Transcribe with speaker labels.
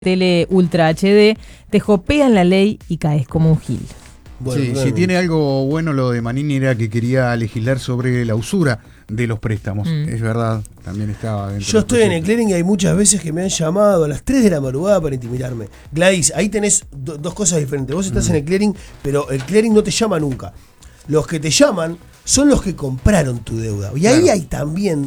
Speaker 1: tele Ultra HD, te jopean la ley y caes como un gil.
Speaker 2: Bueno,
Speaker 3: sí, si tiene algo bueno lo de Manini era que quería legislar sobre la usura de los préstamos. Es verdad, también estaba dentro.
Speaker 2: Yo estoy en el clearing y hay muchas veces que me han llamado a las 3 de la madrugada para intimidarme. Gladys, ahí tenés dos cosas diferentes. Vos estás en el clearing, pero el clearing no te llama nunca. Los que te llaman son los que compraron tu deuda. Y ahí hay también